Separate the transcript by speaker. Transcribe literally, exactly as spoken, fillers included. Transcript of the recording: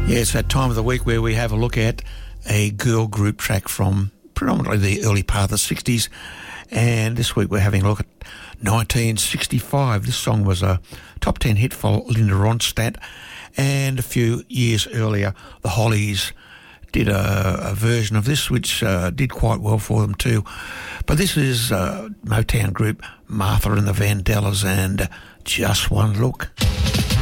Speaker 1: Yeah, it's that time of the week where we have a look at a girl group track from predominantly the early part of the sixties. And this week we're having a look at nineteen sixty-five. This song was a top ten hit for Linda Ronstadt. And a few years earlier, the Hollies did a, a version of this, which uh, did quite well for them too. But this is uh, Motown group Martha and the Vandellas and Just One Look.